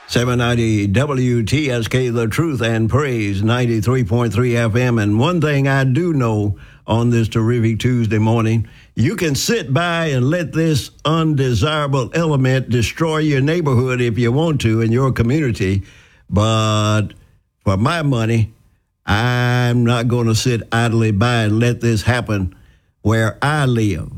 790 WTSK, The Truth and Praise, 93.3 FM. And one thing I do know on this terrific Tuesday morning, you can sit by and let this undesirable element destroy your neighborhood if you want to in your community. But for my money, I'm not going to sit idly by and let this happen where I live.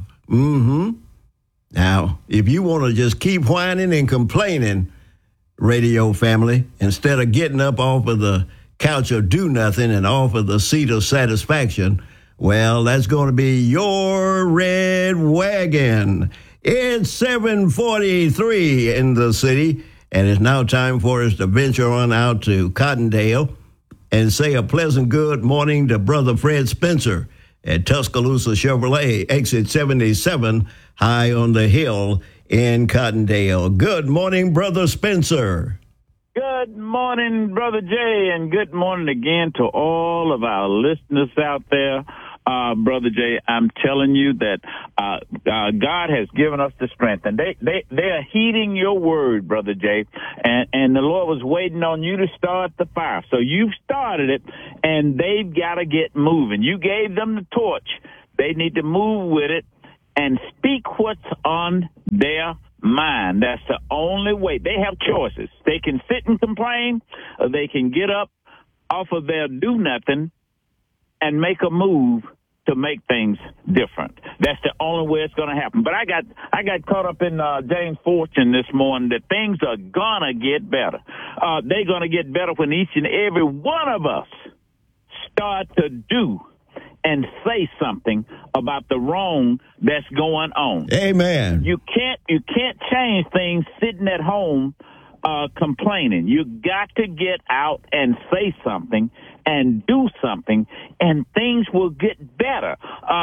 Now, if you want to just keep whining and complaining, radio family, instead of getting up off of the couch of do nothing and off of the seat of satisfaction, well, that's going to be your red wagon. It's 7:43 in the city, and it's now time for us to venture on out to Cottondale and say a pleasant good morning to Brother Fred Spencer at Tuscaloosa Chevrolet, exit 77, high on the hill in Cottondale. Good morning, Brother Spencer. Good morning, Brother Jay, and good morning again to all of our listeners out there. Brother Jay, I'm telling you that God has given us the strength, and they are heeding your word, Brother Jay, and the Lord was waiting on you to start the fire. So you've started it, and they've got to get moving. You gave them the torch. They need to move with it and speak what's on their mind. That's the only way. They have choices. They can sit and complain, or they can get up off of their do-nothing and make a move to make things different. That's the only way it's going to happen. But I got caught up in James Fortune this morning that things are going to get better. They're going to get better when each and every one of us start to do and say something about the wrong that's going on. Amen. You can't change things sitting at home complaining. You got to get out and say something and do something, and things will get better.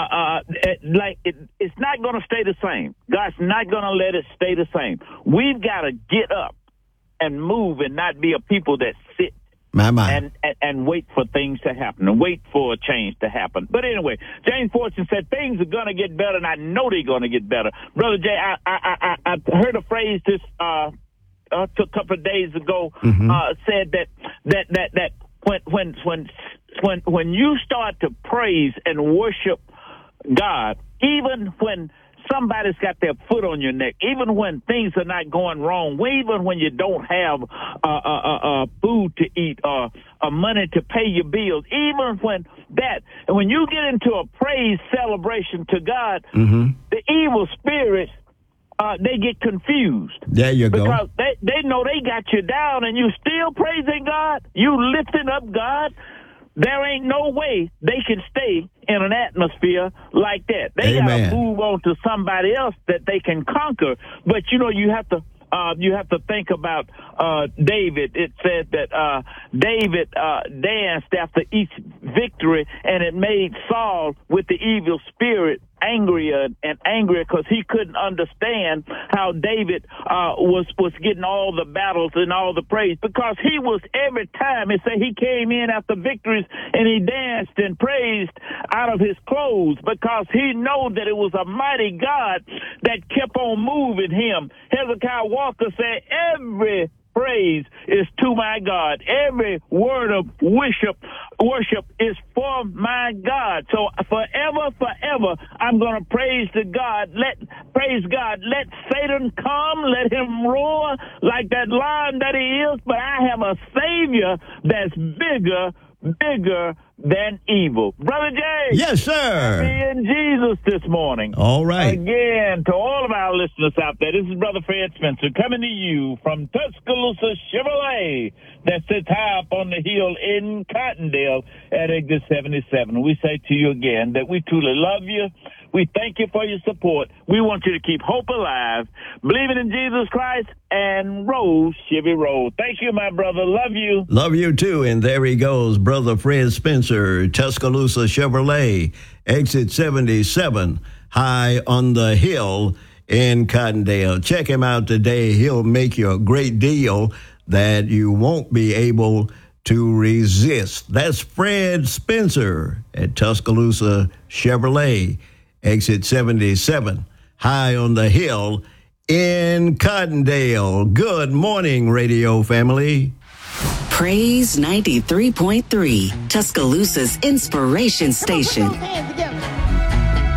It's not going to stay the same. God's not going to let it stay the same. We've got to get up and move and not be a people that sit and wait for things to happen and wait for a change to happen. But anyway, James Fortune said things are going to get better, and I know they're going to get better. Brother Jay, I heard a phrase this a couple of days ago, said that when you start to praise and worship God, even when somebody's got their foot on your neck, even when things are not going wrong, even when you don't have food to eat or money to pay your bills, even when that, and when you get into a praise celebration to God, the evil spirits, they get confused. There you go. Because they know they got you down and you still praising God, you lifting up God. There ain't no way they can stay in an atmosphere like that. They got to move on to somebody else that they can conquer. But, you have to think about David. It said that David danced after each victory, and it made Saul with the evil spirit angrier because he couldn't understand how David was getting all the battles and all the praise, because he was, every time it said he came in after victories and he danced and praised out of his clothes, because he knew that it was a mighty God that kept on moving him. Hezekiah Walker said, every praise is to my God. Every word of worship is for my God. So forever, I'm going to praise God. Let Satan come. Let him roar like that lion that he is. But I have a Savior that's bigger than evil. Brother Jay. Yes, sir. Be in Jesus this morning. All right. Again, to all of our listeners out there, this is Brother Fred Spencer coming to you from Tuscaloosa Chevrolet that sits high up on the hill in Cottondale at exit 77. We say to you again that we truly love you. We thank you for your support. We want you to keep hope alive, believing in Jesus Christ, and roll, Chevy, roll. Thank you, my brother. Love you. Love you, too. And there he goes, Brother Fred Spencer, Tuscaloosa Chevrolet, exit 77, high on the hill in Cottondale. Check him out today. He'll make you a great deal that you won't be able to resist. That's Fred Spencer at Tuscaloosa Chevrolet, exit 77, high on the hill in Cottondale. Good morning, radio family. Praise 93.3, Tuscaloosa's inspiration station.